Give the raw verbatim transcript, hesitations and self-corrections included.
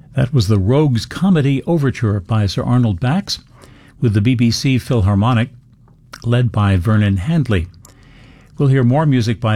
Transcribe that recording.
That was the Rogues Comedy Overture by Sir Arnold Bax with the B B C Philharmonic, led by Vernon Handley. We'll hear more music by